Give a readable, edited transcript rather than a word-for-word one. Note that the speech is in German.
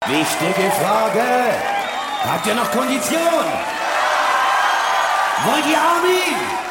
Wichtige Frage. Habt ihr noch Kondition? Wollt ihr Armin?